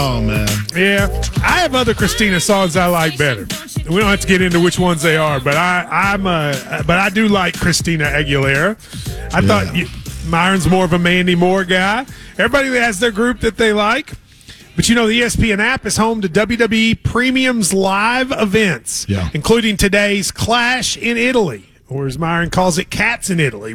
Oh, man. Yeah, I have other Christina songs I like better. We don't have to get into which ones they are, but I do like Christina Aguilera. I thought Myron's more of a Mandy Moore guy. Everybody has their group that they like. But the ESPN app is home to WWE Premium's live events, including today's Clash in Italy, or as Myron calls it, Cats in Italy.